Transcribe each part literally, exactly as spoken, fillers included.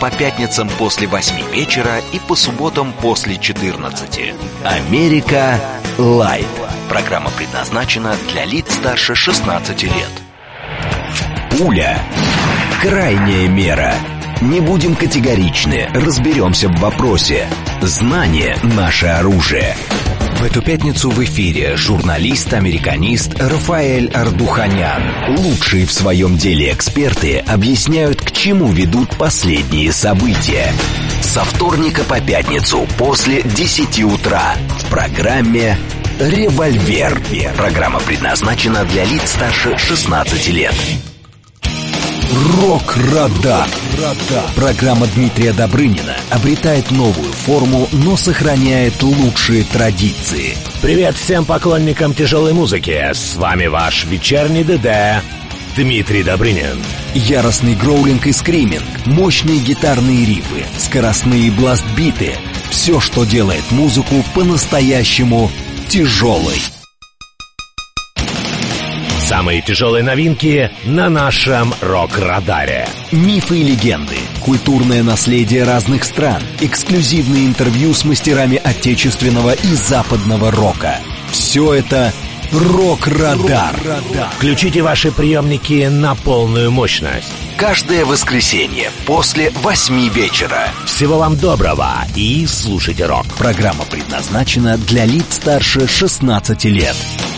по пятницам после восьми вечера и по субботам после четырнадцати. Америка Лайт. Программа предназначена для лиц старше шестнадцати лет. Пуля. Крайняя мера. Не будем категоричны, разберемся в вопросе. Знание – наше оружие. В эту пятницу в эфире журналист-американист Рафаэль Ардуханян. Лучшие в своем деле эксперты объясняют, к чему ведут последние события. Со вторника по пятницу после десяти утра в программе «Револьвер». Программа предназначена для лиц старше шестнадцати лет. Рок-радар. Программа Дмитрия Добрынина обретает новую форму, но сохраняет лучшие традиции. Привет всем поклонникам тяжелой музыки. С вами ваш вечерний ДД Дмитрий Добрынин. Яростный гроулинг и скриминг, мощные гитарные рифы, скоростные бластбиты. Все, что делает музыку по-настоящему тяжелой. Самые тяжелые новинки на нашем рок-радаре. Мифы и легенды, культурное наследие разных стран, эксклюзивные интервью с мастерами отечественного и западного рока. Все это рок-радар. Включите ваши приемники на полную мощность. Каждое воскресенье после восьми вечера. Всего вам доброго и слушайте рок. Программа предназначена для лиц старше шестнадцати лет.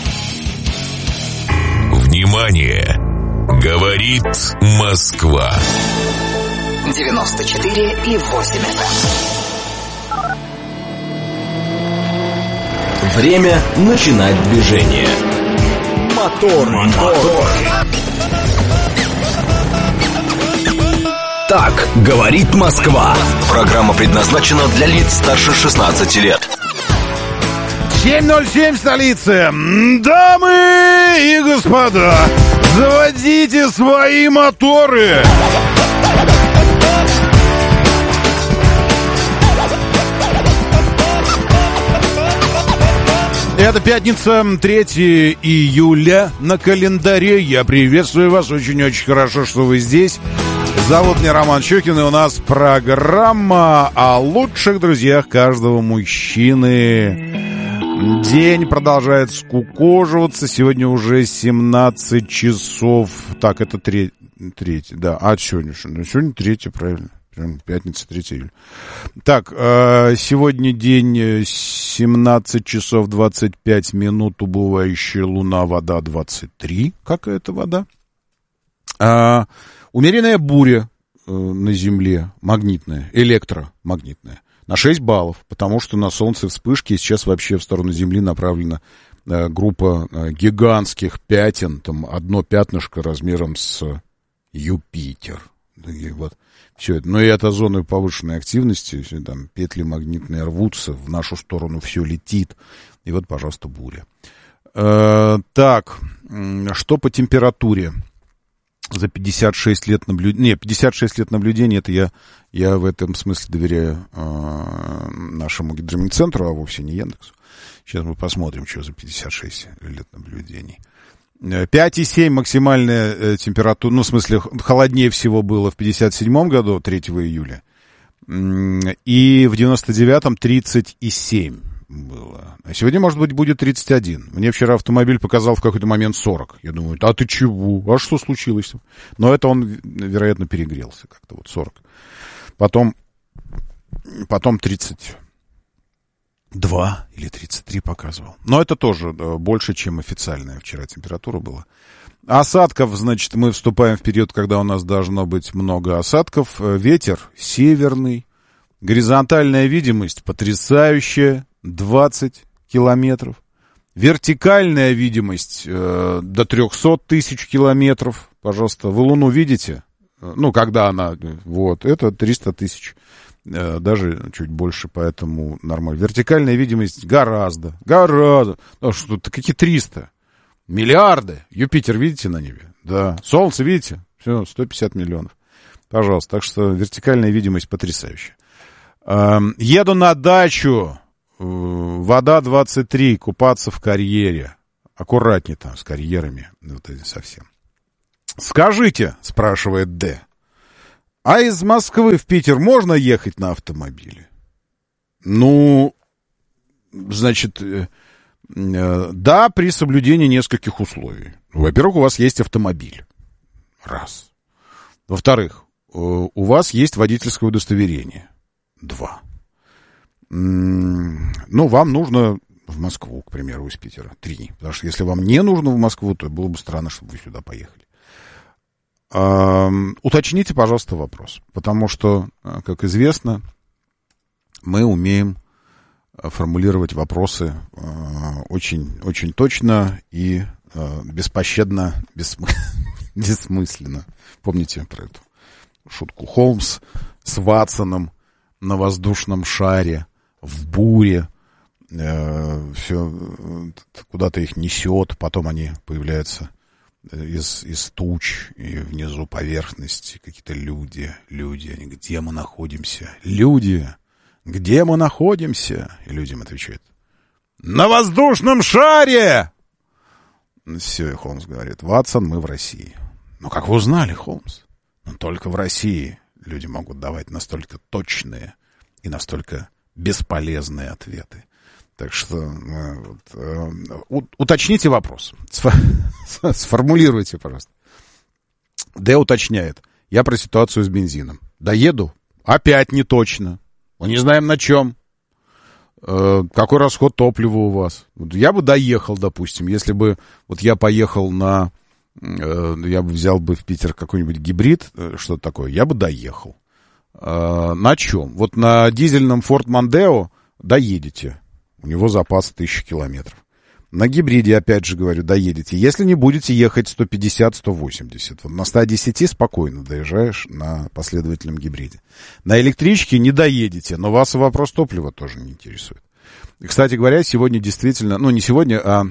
Внимание! Говорит Москва. девяносто четыре и восемь эф эм. Время начинать движение. Мотор, мотор. Так говорит Москва. Программа предназначена для лиц старше шестнадцати лет. семь ноль семь в столице. Дамы и господа, заводите свои моторы. Это пятница, третьего июля на календаре. Я приветствую вас, очень-очень хорошо, что вы здесь. Зовут меня Роман Щукин, и у нас программа о лучших друзьях каждого мужчины. День продолжает скукоживаться. Сегодня уже семнадцать часов. Так, это третий, третий, да. А сегодня что? Сегодня третий, правильно. Пятница, третьего июля. Так, сегодня день семнадцать часов двадцать пять минут. Убывающая луна, вода двадцать три. Какая-то вода. А, умеренная буря на Земле. Магнитная, электромагнитная. На шесть баллов, потому что на Солнце вспышки, сейчас вообще в сторону Земли направлена э, группа э, гигантских пятен, там одно пятнышко размером с Юпитер. И вот все это. Но и это зона повышенной активности, все, там петли магнитные рвутся, в нашу сторону все летит. И вот, пожалуйста, буря. Э, так, что по температуре? За пятьдесят шесть лет наблюдения, не, пятьдесят шесть лет наблюдения, это я, я в этом смысле доверяю э, нашему гидромедцентру, а вовсе не Яндексу. Сейчас мы посмотрим, что за пятьдесят шесть лет наблюдений. пять и семь максимальная э, температура, ну, в смысле, холоднее всего было в пятьдесят седьмом году, третьего июля, и в девяносто девятом тридцать семь было. А сегодня, может быть, будет тридцать один. Мне вчера автомобиль показал в какой-то момент сорок. Я думаю, а ты чего? А что случилось? Но это он, вероятно, перегрелся как-то, вот сорок. Потом, потом тридцать два или тридцать три показывал. Но это тоже больше, чем официальная вчера температура была. Осадков, значит, мы вступаем в период, когда у нас должно быть много осадков. Ветер северный. Горизонтальная видимость потрясающая. двадцать километров. Вертикальная видимость э, до триста тысяч километров. Пожалуйста, вы Луну видите? Ну, когда она... Вот, это триста тысяч. Э, даже чуть больше, поэтому нормально. Вертикальная видимость гораздо, гораздо. Ну, что-то какие триста? Миллиарды. Юпитер видите на небе? Да. Солнце видите? Все, сто пятьдесят миллионов. Пожалуйста. Так что вертикальная видимость потрясающая. Э, еду на дачу. Вода двадцать три, купаться в карьере. Аккуратнее там с карьерами, вот эти совсем. Скажите, спрашивает Д, А из Москвы в Питер можно ехать на автомобиле? Ну, значит, э, э, да, при соблюдении нескольких условий. Во-первых, у вас есть автомобиль. Раз. Во-вторых, э, у вас есть водительское удостоверение. Два. М-м, ну, вам нужно в Москву, к примеру, из Питера. Три. Потому что если вам не нужно в Москву, то было бы странно, чтобы вы сюда поехали. Уточните, пожалуйста, вопрос, потому что, как известно, мы умеем формулировать вопросы очень, очень точно и беспощадно, бессмы... бессмысленно. Помните про эту шутку? Холмс с Ватсоном на воздушном шаре, в буре, все куда-то их несет, потом они появляются Из, из туч, и внизу поверхности какие-то люди, люди, они, где мы находимся? Люди, где мы находимся? И людям отвечают: на воздушном шаре! Все, и Холмс говорит: Ватсон, мы в России. Ну, как вы узнали, Холмс? Ну, только в России люди могут давать настолько точные и настолько бесполезные ответы. Так что вот, э, уточните вопрос. Сформулируйте, пожалуйста. Д уточняет. Я про ситуацию с бензином. Доеду? Опять не точно. Мы не знаем на чем. Э, какой расход топлива у вас? Вот я бы доехал, допустим, если бы вот я поехал на... Э, я бы взял бы в Питер какой-нибудь гибрид, э, что-то такое, я бы доехал. Э, на чем? Вот на дизельном Ford Mondeo доедете. У него запас тысячи километров. На гибриде, опять же говорю, доедете. Если не будете ехать сто пятьдесят - сто восемьдесят. Вот на ста десяти спокойно доезжаешь на последовательном гибриде. На электричке не доедете, но вас и вопрос топлива тоже не интересует. И, кстати говоря, сегодня действительно, ну не сегодня, а,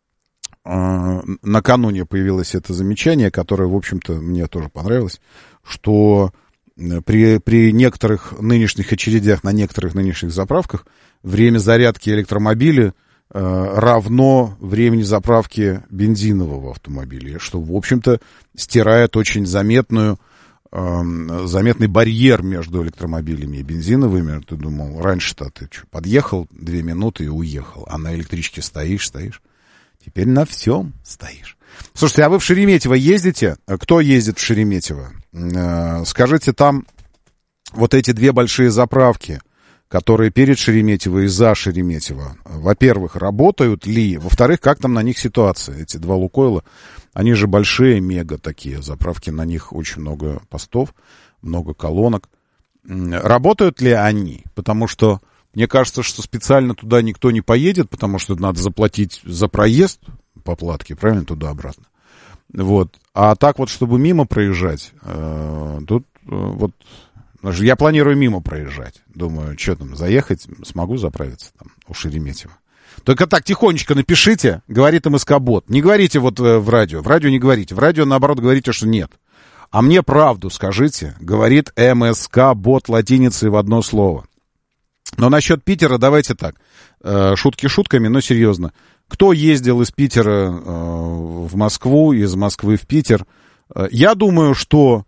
а накануне появилось это замечание, которое, в общем-то, мне тоже понравилось, что при, при некоторых нынешних очередях на некоторых нынешних заправках время зарядки электромобиля э, равно времени заправки бензинового автомобиля, что, в общем-то, стирает очень заметную, э, заметный барьер между электромобилями и бензиновыми. Ты думал, раньше-то ты что, подъехал две минуты и уехал, а на электричке стоишь, стоишь. Теперь на всем стоишь. Слушайте, а вы в Шереметьево ездите? Кто ездит в Шереметьево? Э, скажите, там вот эти две большие заправки, которые перед Шереметьево и за Шереметьево, во-первых, работают ли? Во-вторых, как там на них ситуация? Эти два Лукойла, они же большие, мега такие заправки, на них очень много постов, много колонок. Работают ли они? Потому что мне кажется, что специально туда никто не поедет, потому что надо заплатить за проезд по платке, правильно, туда-обратно. Вот. А так вот, чтобы мимо проезжать, э, тут э, вот... Я планирую мимо проезжать. Думаю, что там, заехать, смогу заправиться там у Шереметьево. Только так, тихонечко напишите, говорит МСК-бот. Не говорите вот в радио. В радио не говорите. В радио, наоборот, говорите, что нет. А мне правду скажите, говорит МСК-бот латиницей в одно слово. Но насчет Питера давайте так. Шутки шутками, но серьезно. Кто ездил из Питера в Москву, из Москвы в Питер? Я думаю, что...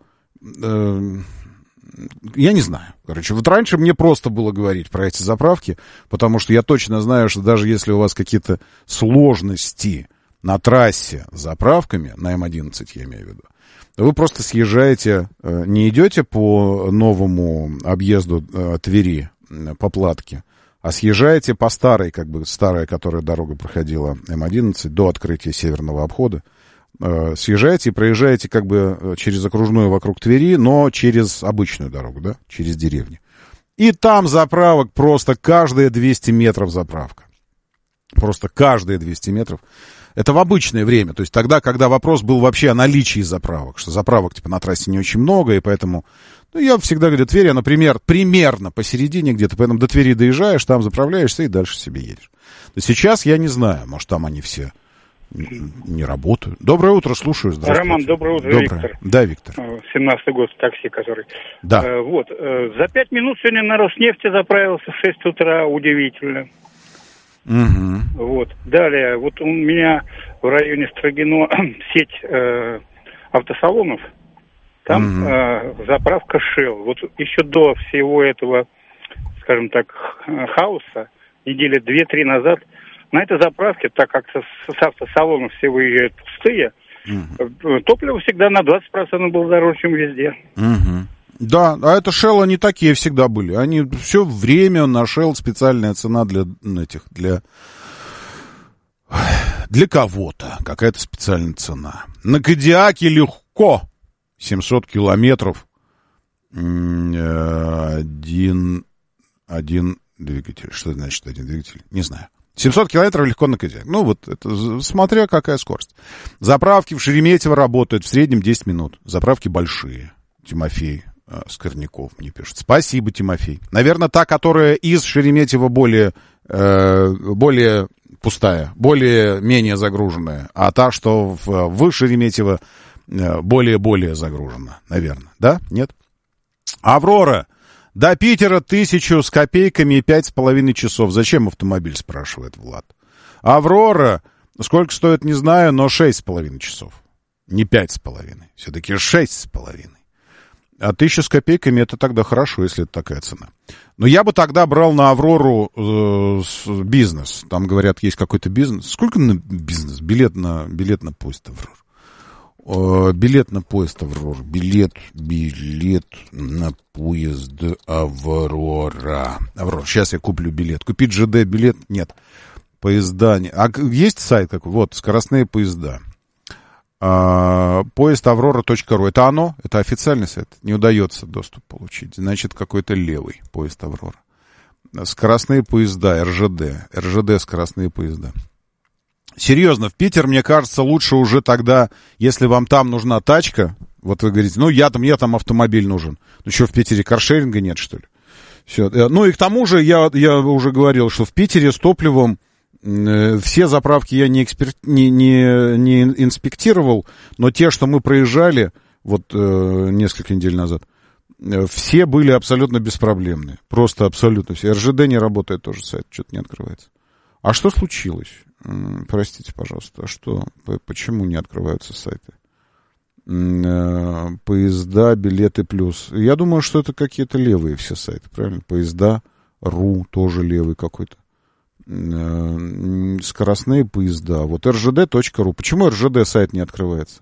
Я не знаю. Короче, вот раньше мне просто было говорить про эти заправки, потому что я точно знаю, что даже если у вас какие-то сложности на трассе с заправками, на эм одиннадцать я имею в виду, то вы просто съезжаете, не идете по новому объезду Твери по Платке, а съезжаете по старой, как бы старая, которая дорога проходила эм одиннадцать до открытия северного обхода, съезжаете и проезжаете как бы через окружную вокруг Твери, но через обычную дорогу, да, через деревню. И там заправок просто каждые двести метров заправка. Просто каждые двести метров. Это в обычное время, то есть тогда, когда вопрос был вообще о наличии заправок, что заправок типа на трассе не очень много, и поэтому, ну, я всегда говорю, Тверь, например, примерно посередине где-то, поэтому до Твери доезжаешь, там заправляешься и дальше себе едешь. То сейчас я не знаю, может, там они все не работают. Доброе утро, слушаю. Роман, доброе утро, доброе. Виктор. Да, Виктор. семнадцатый год, такси, который. Да. Э, вот, э, за пять минут сегодня на Роснефти заправился в шесть утра, удивительно. Угу. Вот. Далее, вот у меня в районе Строгино сеть э, автосалонов, Там Угу. э, заправка Shell. Вот еще до всего этого, скажем так, хаоса, недели две-три назад, на этой заправке, так как с, с автосалонов все выезжают пустые, угу. топливо всегда на двадцать процентов было дороже, чем везде. Угу. Да, а это Shell, они такие всегда были. Они все время на Shell специальная цена для этих, для... Для кого-то какая-то специальная цена. На Кодиаке легко. семьсот километров. Один, один двигатель. Что значит один двигатель? Не знаю. семьсот километров легко на Кодиак. Ну, вот это смотря какая скорость. Заправки в Шереметьево работают в среднем десять минут. Заправки большие. Тимофей э, Скорняков мне пишет. Спасибо, Тимофей. Наверное, та, которая из Шереметьево более, э, более пустая, более-менее загруженная. А та, что в, в Шереметьево э, более-более загружена. Наверное. Да? Нет? Аврора. До Питера тысячу с копейками и пять с половиной часов. Зачем автомобиль, спрашивает Влад. Аврора. Сколько стоит, не знаю, но шесть с половиной часов. Не пять с половиной. Все-таки шесть с половиной. А тысяча с копейками это тогда хорошо, если это такая цена. Но я бы тогда брал на Аврору э, бизнес. Там, говорят, есть какой-то бизнес. Сколько на бизнес? Билет на, билет на поезд Аврора. Э, билет на поезд Аврора. Билет, билет на поезд Аврора. Аврора. Сейчас я куплю билет. Купить ЖД билет? Нет. Поезда. Не... А есть сайт такой? Вот, скоростные поезда. А, поезд аврора точка ру. Это оно? Это официальный сайт? Не удается доступ получить. Значит, какой-то левый поезд Аврора. Скоростные поезда, РЖД. РЖД скоростные поезда. Серьезно, в Питер, мне кажется, лучше уже тогда, если вам там нужна тачка, вот вы говорите, ну, я там, мне там автомобиль нужен. Ну, что, в Питере каршеринга нет, что ли? Все. Ну, и к тому же, я, я уже говорил, что в Питере с топливом все заправки я не, экспер... не, не, не инспектировал, но те, что мы проезжали вот э, несколько недель назад, э, все были абсолютно беспроблемные. Просто абсолютно все. РЖД не работает тоже, сайт что-то не открывается. А что случилось? М-м, простите, пожалуйста, а что? Почему не открываются сайты? М-м, поезда, билеты плюс. Я думаю, что это какие-то левые все сайты, правильно? Поезда, РУ тоже левый какой-то. Скоростные поезда. Вот эр жэ дэ точка ру. Почему эр жэ дэ сайт не открывается?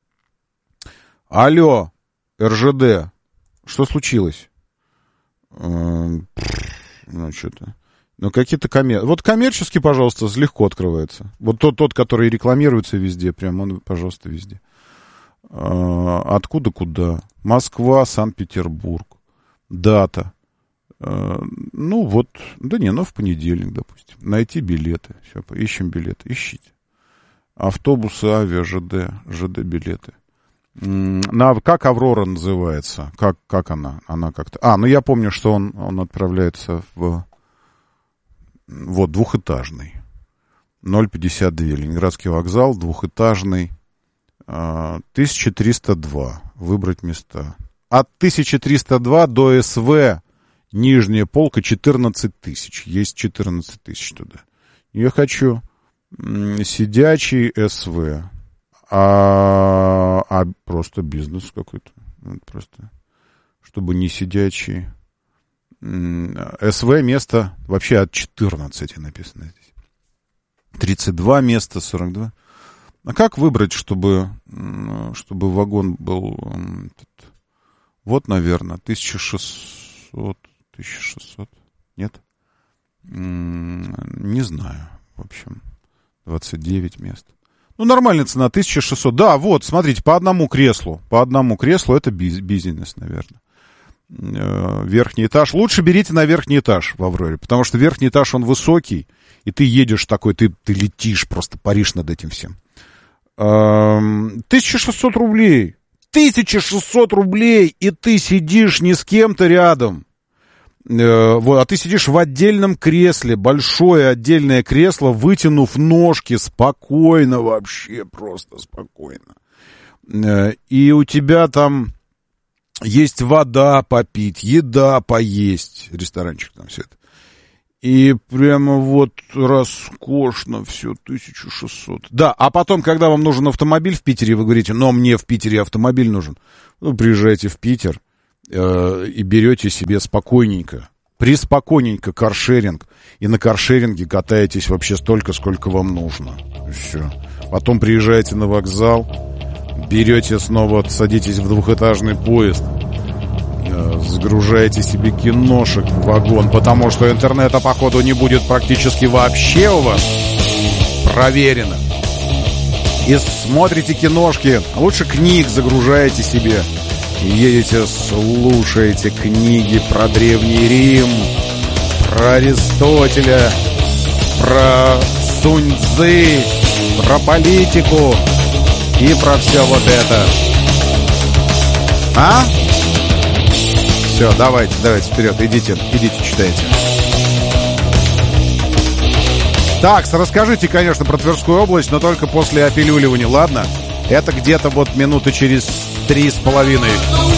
Алло, эр жэ дэ. Что случилось? Ну, что-то. Ну, какие-то коммер... Вот коммерческий, пожалуйста, легко открывается. Вот тот, тот, который рекламируется везде, прям он, пожалуйста, везде. Откуда куда? Москва, Санкт-Петербург. Дата. Ну, вот, да не, ну, в понедельник, допустим. Найти билеты. Все, ищем билеты, ищите. Автобусы, авиа, ЖД, ЖД-билеты. На, как Аврора называется? Как, как она? Она как-то... А, ну, я помню, что он, он отправляется в... Вот, двухэтажный. ноль пятьдесят два. Ленинградский вокзал, двухэтажный. тысяча триста два. Выбрать места. От тысяча триста два до СВ... Нижняя полка четырнадцать тысяч. Есть четырнадцать тысяч туда. Я хочу сидячий СВ. А, а просто бизнес какой-то. Просто. Чтобы не сидячий. СВ место вообще от четырнадцати написано здесь. тридцать два места, сорок два. А как выбрать, чтобы, чтобы вагон был... Вот, наверное, тысяча шестьсот. тысяча шестьсот. Нет? Не знаю. В общем, двадцать девять мест. Ну, нормальная цена, тысяча шестьсот. Да, вот, смотрите, по одному креслу. По одному креслу это бизнес, наверное. Верхний этаж. Лучше берите на верхний этаж в Авроре, потому что верхний этаж, он высокий, и ты едешь такой, ты, ты летишь, просто паришь над этим всем. тысяча шестьсот рублей. тысяча шестьсот рублей, и ты сидишь не с кем-то рядом. А ты сидишь в отдельном кресле, большое отдельное кресло, вытянув ножки, спокойно вообще, просто спокойно. И у тебя там есть вода попить, еда поесть, ресторанчик там все это. И прямо вот роскошно все, тысяча шестьсот. Да, а потом, когда вам нужен автомобиль в Питере, вы говорите, но мне в Питере автомобиль нужен. Вы приезжаете в Питер э, и берете себе спокойненько, приспокойненько каршеринг. И на каршеринге катаетесь вообще столько, сколько вам нужно. И все. Потом приезжаете на вокзал, берете снова, садитесь в двухэтажный поезд, загружаете себе киношек в вагон, потому что интернета, походу, не будет практически вообще у вас. Проверено. И смотрите киношки. Лучше книг загружаете себе. И едете, слушаете книги про Древний Рим, про Аристотеля, про Сунь-Цзы, про политику и про все вот это. А? Все, давайте, давайте, вперед, идите, идите, читайте. Так, расскажите, конечно, про Тверскую область, но только после опилюливания, ладно? Это где-то вот минуты через три с половиной.